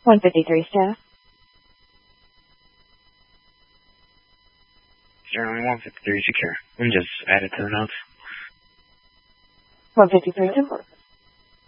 153 staff. Certainly 153 secure. And just add it to the notes. 153 temple.